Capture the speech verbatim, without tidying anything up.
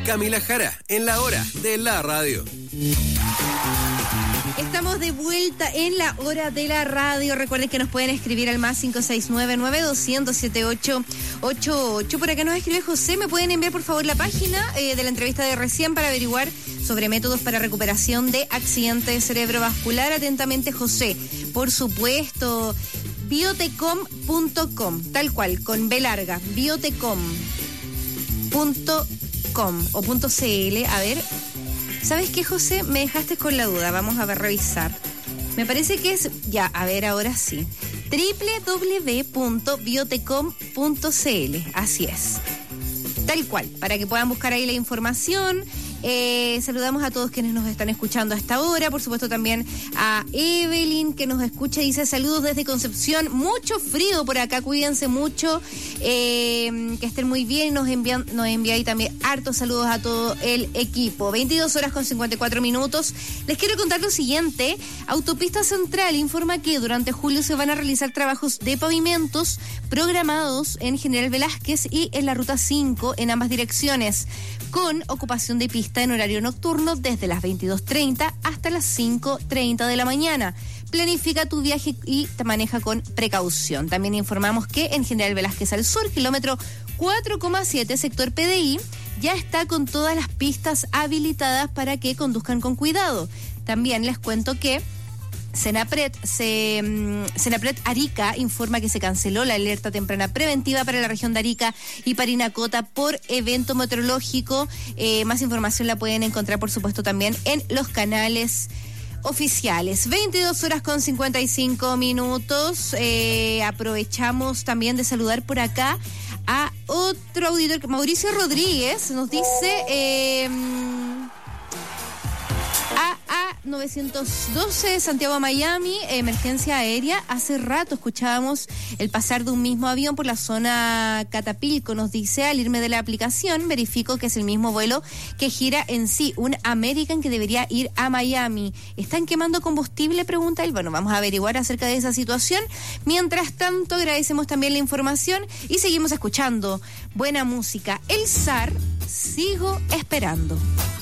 Camila Jara, en la hora de la radio. Estamos de vuelta en la hora de la radio. Recuerden que nos pueden escribir al más cinco seis nueve, nueve dos cero cero, siete ocho ocho ocho. Por acá nos escribe José. ¿Me pueden enviar por favor la página eh, de la entrevista de recién para averiguar sobre métodos para recuperación de accidente cerebrovascular? Atentamente, José. Por supuesto, biotecom punto com, tal cual, con B larga, biotecom punto com o punto cl. A ver, ¿sabes qué, José? Me dejaste con la duda, vamos a ver, revisar. Me parece que es, ya, a ver, ahora sí, doble u doble u doble u punto biotecom punto cl, así es, tal cual, para que puedan buscar ahí la información. Eh, saludamos a todos quienes nos están escuchando hasta ahora, por supuesto también a Evelyn que nos escucha y dice saludos desde Concepción, mucho frío por acá, cuídense mucho, eh, que estén muy bien, nos envían, nos envía ahí también hartos saludos a todo el equipo. veintidós horas con cincuenta y cuatro minutos. Les quiero contar lo siguiente: Autopista Central informa que durante julio se van a realizar trabajos de pavimentos programados en General Velázquez y en la Ruta cinco en ambas direcciones, con ocupación de pista en horario nocturno desde las veintidós treinta hasta las cinco treinta de la mañana. Planifica tu viaje y te maneja con precaución. También informamos que en General Velázquez al sur, kilómetro cuatro coma siete, sector P D I, ya está con todas las pistas habilitadas para que conduzcan con cuidado. También les cuento que Senapred, se, um, Senapred Arica informa que se canceló la alerta temprana preventiva para la región de Arica y Parinacota por evento meteorológico. Eh, más información la pueden encontrar, por supuesto, también en los canales oficiales. veintidós horas con cincuenta y cinco minutos. Eh, aprovechamos también de saludar por acá a otro auditor, Mauricio Rodríguez, nos dice... Eh, A A novecientos doce, Santiago a Miami, emergencia aérea. Hace rato escuchábamos el pasar de un mismo avión por la zona Catapilco. Nos dice, al irme de la aplicación, verifico que es el mismo vuelo que gira en sí, un American que debería ir a Miami. ¿Están quemando combustible?, pregunta él. Bueno, vamos a averiguar acerca de esa situación. Mientras tanto, agradecemos también la información y seguimos escuchando buena música. El Zar, sigo esperando.